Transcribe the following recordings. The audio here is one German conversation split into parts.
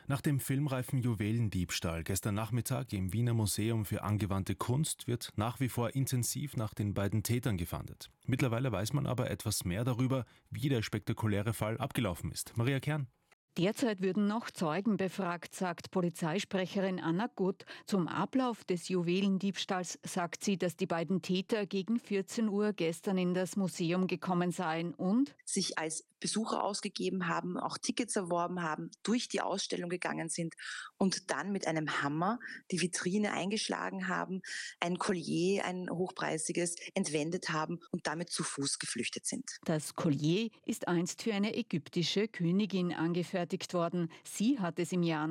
Nach dem filmreifen Juwelendiebstahl gestern Nachmittag im Wiener Museum für angewandte Kunst wird nach wie vor intensiv nach den beiden Tätern gefahndet. Mittlerweile weiß man aber etwas mehr darüber, wie der spektakuläre Fall abgelaufen ist. Maria Kern. Derzeit würden noch Zeugen befragt, sagt Polizeisprecherin Anna Gutt. Zum Ablauf des Juwelendiebstahls sagt sie, dass die beiden Täter gegen 14 Uhr gestern in das Museum gekommen seien und sich als Besucher ausgegeben haben, auch Tickets erworben haben, durch die Ausstellung gegangen sind und dann mit einem Hammer die Vitrine eingeschlagen haben, ein Collier, ein hochpreisiges, entwendet haben und damit zu Fuß geflüchtet sind. Das Collier ist einst für eine ägyptische Königin angefertigt worden. Sie hat es im Jahr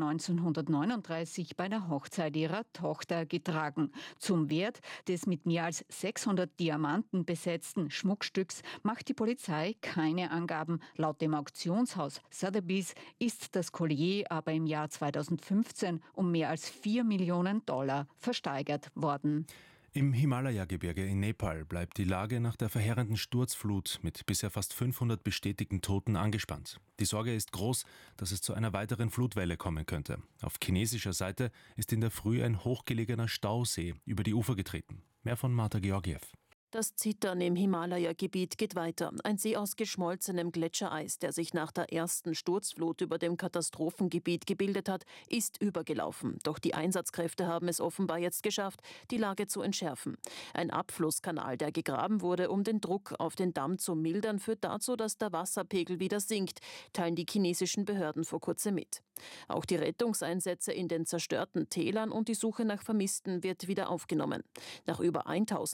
1939 bei der Hochzeit ihrer Tochter getragen. Zum Wert des mit mehr als 600 Diamanten besetzten Schmuckstücks macht die Polizei keine Angaben. Laut dem Auktionshaus Sotheby's ist das Collier aber im Jahr 2015 um mehr als $4 Millionen versteigert worden. Im Himalaya-Gebirge in Nepal bleibt die Lage nach der verheerenden Sturzflut mit bisher fast 500 bestätigten Toten angespannt. Die Sorge ist groß, dass es zu einer weiteren Flutwelle kommen könnte. Auf chinesischer Seite ist in der Früh ein hochgelegener Stausee über die Ufer getreten. Mehr von Marta Georgiev. Das Zittern im Himalaya-Gebiet geht weiter. Ein See aus geschmolzenem Gletschereis, der sich nach der ersten Sturzflut über dem Katastrophengebiet gebildet hat, ist übergelaufen. Doch die Einsatzkräfte haben es offenbar jetzt geschafft, die Lage zu entschärfen. Ein Abflusskanal, der gegraben wurde, um den Druck auf den Damm zu mildern, führt dazu, dass der Wasserpegel wieder sinkt, teilen die chinesischen Behörden vor kurzem mit. Auch die Rettungseinsätze in den zerstörten Tälern und die Suche nach Vermissten wird wieder aufgenommen. Nach über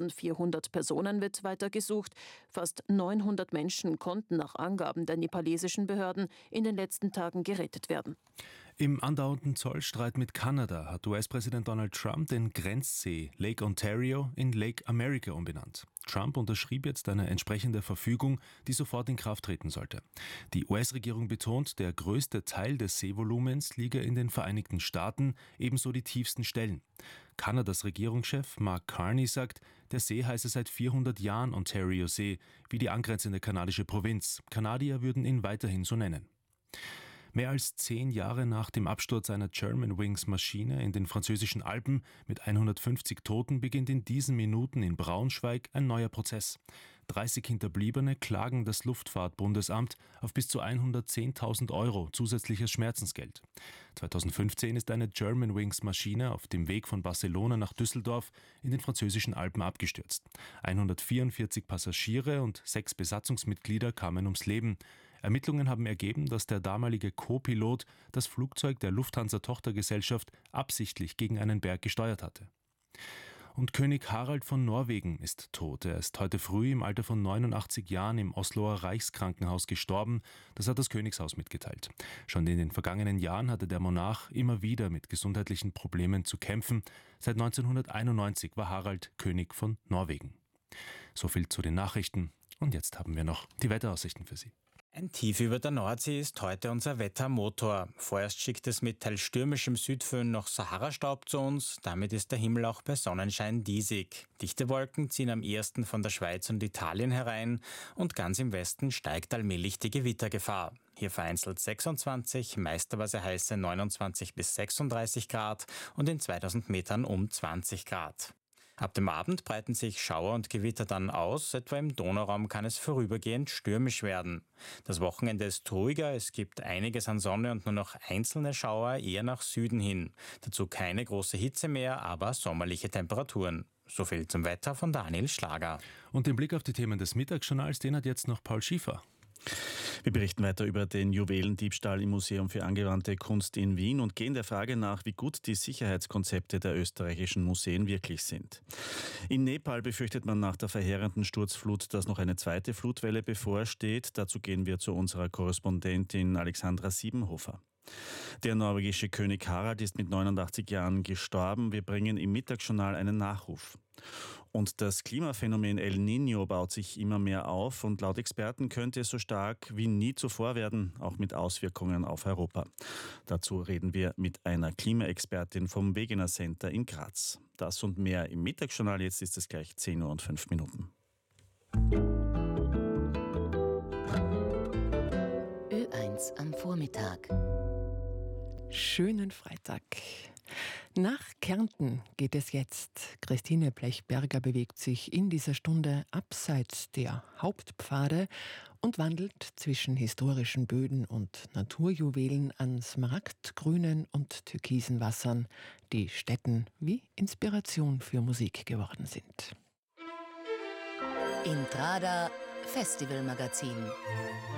1400 Personen wird weiter gesucht. Fast 900 Menschen konnten nach Angaben der nepalesischen Behörden in den letzten Tagen gerettet werden. Im andauernden Zollstreit mit Kanada hat US-Präsident Donald Trump den Grenzsee Lake Ontario in Lake America umbenannt. Trump unterschrieb jetzt eine entsprechende Verfügung, die sofort in Kraft treten sollte. Die US-Regierung betont, der größte Teil des Seevolumens liege in den Vereinigten Staaten, ebenso die tiefsten Stellen. Kanadas Regierungschef Mark Carney sagt, der See heiße seit 400 Jahren Ontario See, wie die angrenzende kanadische Provinz. Kanadier würden ihn weiterhin so nennen. Mehr als 10 Jahre nach dem Absturz einer Germanwings-Maschine in den französischen Alpen mit 150 Toten beginnt in diesen Minuten in Braunschweig ein neuer Prozess. 30 Hinterbliebene klagen das Luftfahrtbundesamt auf bis zu 110.000 € zusätzliches Schmerzensgeld. 2015 ist eine Germanwings-Maschine auf dem Weg von Barcelona nach Düsseldorf in den französischen Alpen abgestürzt. 144 Passagiere und 6 Besatzungsmitglieder kamen ums Leben. Ermittlungen haben ergeben, dass der damalige Co-Pilot das Flugzeug der Lufthansa-Tochtergesellschaft absichtlich gegen einen Berg gesteuert hatte. Und König Harald von Norwegen ist tot. Er ist heute früh im Alter von 89 Jahren im Osloer Reichskrankenhaus gestorben. Das hat das Königshaus mitgeteilt. Schon in den vergangenen Jahren hatte der Monarch immer wieder mit gesundheitlichen Problemen zu kämpfen. Seit 1991 war Harald König von Norwegen. So viel zu den Nachrichten. Und jetzt haben wir noch die Wetteraussichten für Sie. Ein Tief über der Nordsee ist heute unser Wettermotor. Vorerst schickt es mit teils stürmischem Südföhn noch Sahara-Staub zu uns. Damit ist der Himmel auch bei Sonnenschein diesig. Dichte Wolken ziehen am ehesten von der Schweiz und Italien herein und ganz im Westen steigt allmählich die Gewittergefahr. Hier vereinzelt 26, meist aber sehr heiße 29 bis 36 Grad und in 2000 Metern um 20 Grad. Ab dem Abend breiten sich Schauer und Gewitter dann aus, etwa im Donauraum kann es vorübergehend stürmisch werden. Das Wochenende ist ruhiger, es gibt einiges an Sonne und nur noch einzelne Schauer eher nach Süden hin. Dazu keine große Hitze mehr, aber sommerliche Temperaturen. So viel zum Wetter von Daniel Schlager. Und den Blick auf die Themen des Mittagsjournals, den hat jetzt noch Paul Schiefer. Wir berichten weiter über den Juwelendiebstahl im Museum für angewandte Kunst in Wien und gehen der Frage nach, wie gut die Sicherheitskonzepte der österreichischen Museen wirklich sind. In Nepal befürchtet man nach der verheerenden Sturzflut, dass noch eine zweite Flutwelle bevorsteht. Dazu gehen wir zu unserer Korrespondentin Alexandra Siebenhofer. Der norwegische König Harald ist mit 89 Jahren gestorben. Wir bringen im Mittagsjournal einen Nachruf. Und das Klimaphänomen El Niño baut sich immer mehr auf und laut Experten könnte es so stark wie nie zuvor werden, auch mit Auswirkungen auf Europa. Dazu reden wir mit einer Klimaexpertin vom Wegener Center in Graz. Das und mehr im Mittagsjournal. Jetzt ist es gleich 10:05 Uhr. Ö1 am Vormittag. Schönen Freitag. Nach Kärnten geht es jetzt. Christine Blechberger bewegt sich in dieser Stunde abseits der Hauptpfade und wandelt zwischen historischen Böden und Naturjuwelen an smaragdgrünen und türkisen Wassern, die Städten wie Inspiration für Musik geworden sind. Intrada Festivalmagazin.